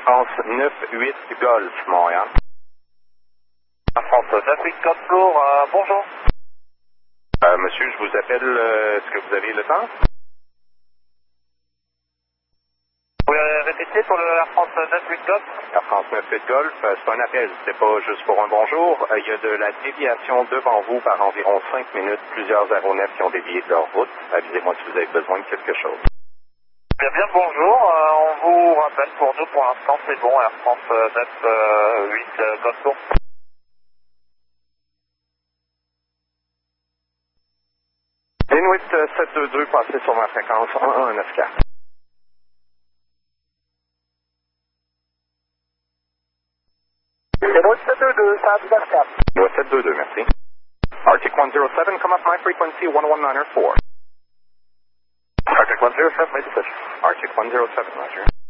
France 9-8 Golf, Montréal. France 9-8 Golf, bonjour. Monsieur, je vous appelle, est-ce que vous avez le temps? Vous pouvez répéter pour la France 9-8 Golf? La France 9-8 Golf, c'est un appel, c'est pas juste pour un bonjour. Il y a de la déviation devant vous par environ 5 minutes, plusieurs aéronefs qui ont dévié de leur route. Avisez-moi si vous avez besoin de quelque chose. Bien, bonjour. On vous rappelle pour nous, pour l'instant, c'est bon, Air France 9-8 Golf. Inuit 722, passez sur ma fréquence 1194. Inuit 722, ça a 4. Inuit 722, merci. Arctic 107, come up my frequency 119.4. Arctic 107, make decision. Arctic 107, roger.